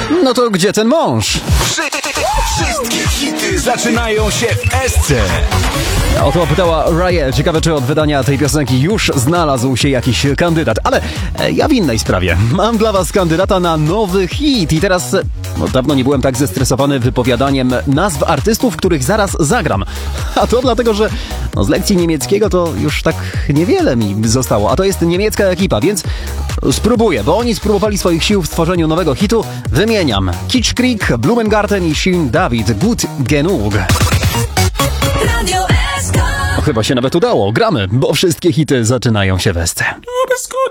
No to gdzie ten mąż? Wszystkie hity zaczynają się w Esce. O to pytała Raya. Ciekawe, czy od wydania tej piosenki już znalazł się jakiś kandydat. Ale ja w innej sprawie. Mam dla was kandydata na nowy hit. I teraz dawno nie byłem tak zestresowany wypowiadaniem nazw artystów, których zaraz zagram. A to dlatego, że z lekcji niemieckiego to już tak niewiele mi zostało. A to jest niemiecka ekipa, więc spróbuję, bo oni spróbowali swoich sił w stworzeniu nowego hitu. Wymieniam Kitschkrieg, Blumengarten i Shin David. Gut genug. Chyba się nawet udało. Gramy, bo wszystkie hity zaczynają się w Esce.